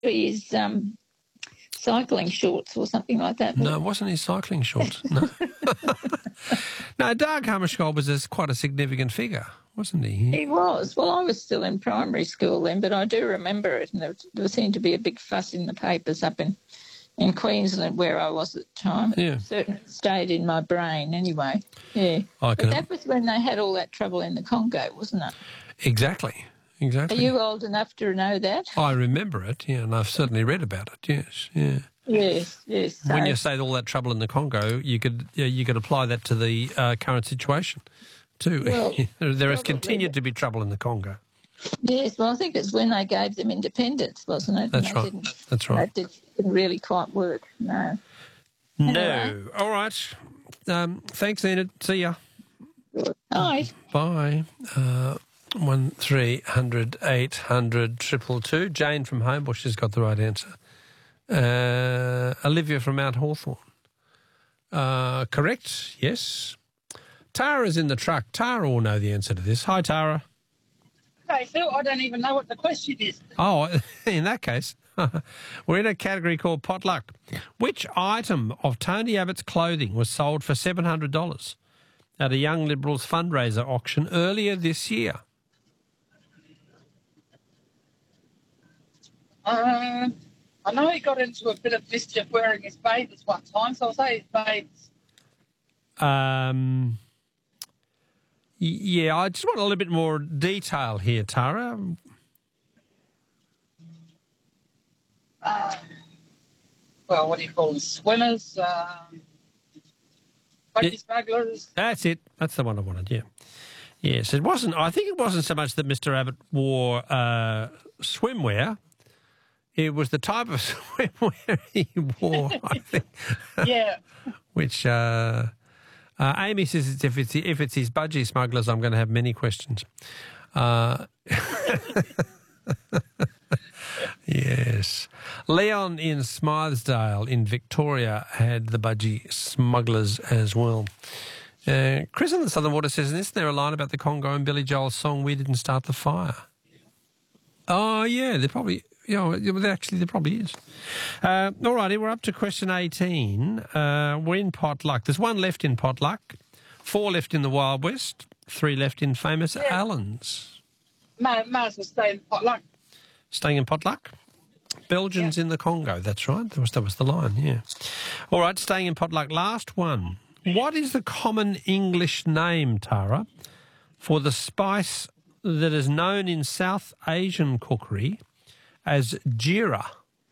his cycling shorts or something like that. No, it wasn't his cycling shorts. No. No, Dag Hammarskjöld was quite a significant figure, wasn't he? He was. Well, I was still in primary school then, but I do remember it, and there seemed to be a big fuss in the papers up in Queensland where I was at the time. Yeah. It certainly stayed in my brain anyway. Yeah. But that was when they had all that trouble in the Congo, wasn't it? Exactly. Are you old enough to know that? I remember it, yeah, and I've certainly read about it, yes, yeah. Yes. So, when you say all that trouble in the Congo, you could apply that to the current situation too. Well, there has continued to be trouble in the Congo. Yes, well, I think it's when they gave them independence, wasn't it? That's right. That's right. That didn't really quite work, no. No. All right. Thanks, Enid. See ya. Bye. Bye. 1300 800 222. Jane from Homebush has got the right answer. Olivia from Mount Hawthorn. Correct, yes. Tara's in the truck. Tara will know the answer to this. Hi, Tara. Hey, Phil, I don't even know what the question is. Oh, in that case, we're in a category called potluck. Which item of Tony Abbott's clothing was sold for $700 at a Young Liberals fundraiser auction earlier this year? I know he got into a bit of mischief wearing his bathers one time, so I'll say his bathers. Yeah, I just want a little bit more detail here, Tara. Well, what do you call them? Swimmers, baby smugglers. That's it. That's the one I wanted, yeah. Yes, it wasn't. I think it wasn't so much that Mr. Abbott wore swimwear. It was the type of swimwear he wore, I think. Yeah. Which Amy says if it's his budgie smugglers, I'm going to have many questions. Yes. Leon in Smythesdale in Victoria had the budgie smugglers as well. Chris on the Southern Water says, isn't there a line about the Congo and Billy Joel's song, We Didn't Start the Fire? Oh, yeah, there probably... actually, there probably is. All righty, we're up to question 18. We're in potluck. There's one left in potluck, 4 left in the Wild West, 3 left in famous Allens. Might as well stay in potluck. Staying in potluck? Belgians in the Congo, that's right. That was the line, yeah. All right, staying in potluck. Last one. What is the common English name, Tara, for the spice that is known in South Asian cookery as jeera?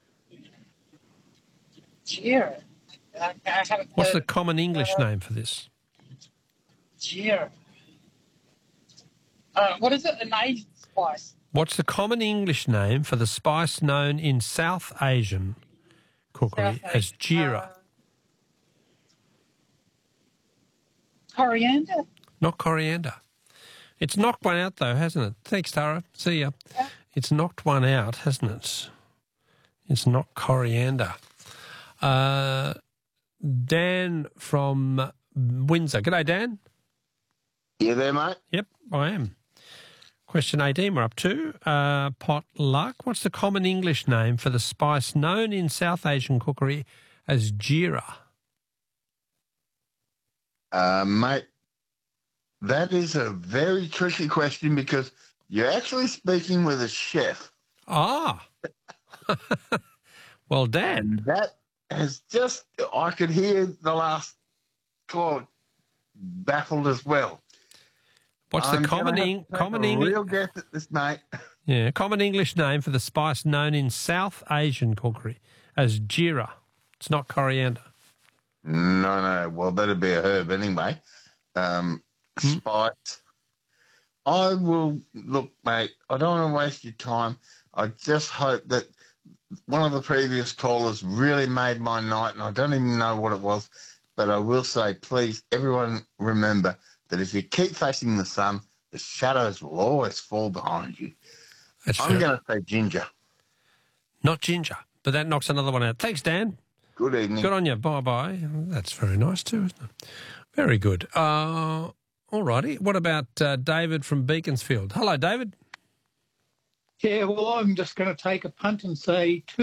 Jeera? What's the common English name for this? Jeera. What is it? An Asian spice? What's the common English name for the spice known in South Asian cookery as jeera? Coriander? Not coriander. It's knocked one out, though, hasn't it? Thanks, Tara. See ya. Yeah. It's knocked one out, hasn't it? It's not coriander. Dan from Windsor. G'day, Dan. You there, mate? Yep, I am. Question 18 we're up to. Potluck. What's the common English name for the spice known in South Asian cookery as jeera? Mate, that is a very tricky question because you're actually speaking with a chef. Ah. Well, Dan. And that has just, I could hear the last call baffled as well. What's the common English? Real guess at this, mate. Yeah, common English name for the spice known in South Asian cookery as jeera. It's not coriander. No. Well, that'd be a herb anyway. Spice. I will look, mate. I don't want to waste your time. I just hope that one of the previous callers really made my night, and I don't even know what it was. But I will say, please, everyone remember that if you keep facing the sun, the shadows will always fall behind you. I'm going to say ginger. Not ginger, but that knocks another one out. Thanks, Dan. Good evening. Good on you. Bye-bye. That's very nice too, isn't it? Very good. All righty. What about David from Beaconsfield? Hello, David. Yeah, well, I'm just going to take a punt and say